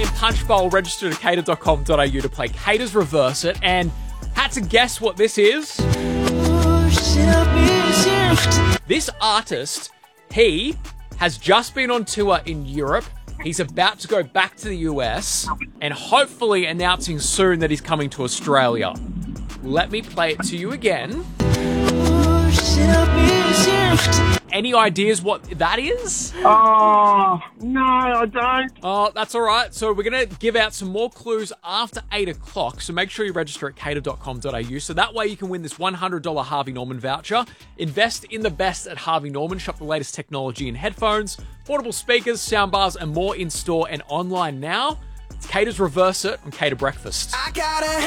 in Punch Bowl, register to cater.com.au to play Cater's Reverse It, and had to guess what this is. This artist, he has just been on tour in Europe. He's about to go back to the US and hopefully announcing soon that he's coming to Australia. Let me play it to you again. Any ideas what that is? Oh, no, I don't. Oh, that's all right. So we're going to give out some more clues after 8 o'clock. So make sure you register at cater.com.au. So that way you can win this $100 Harvey Norman voucher. Invest in the best at Harvey Norman. Shop the latest technology in headphones, portable speakers, soundbars, and more in store and online now. It's Cater's Reverse It on Cater Breakfast.